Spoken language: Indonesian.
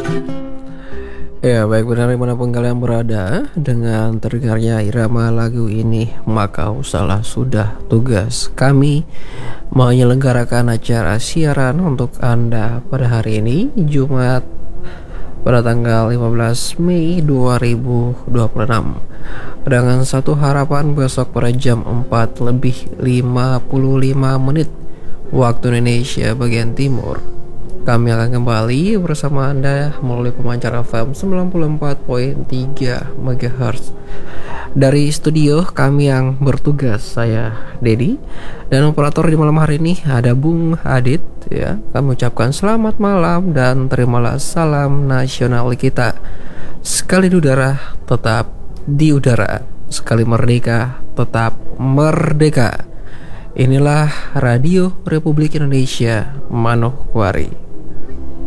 Ya, baik benar dimanapun kalian berada, dengan terdengarnya irama lagu ini, maka usahlah sudah tugas kami menyelenggarakan acara siaran untuk Anda pada hari ini, Jumat pada tanggal 15 Mei 2026. Dengan satu harapan besok pada jam 4 lebih 55 menit waktu Indonesia bagian timur, kami akan kembali bersama Anda melalui pemancar FM 94.3 MHz. Dari studio kami yang bertugas, saya Dedi, dan operator di malam hari ini ada Bung Adit ya. Kami ucapkan selamat malam dan terimalah salam nasional kita. Sekali di udara tetap di udara, sekali merdeka tetap merdeka. Inilah Radio Republik Indonesia Manokwari.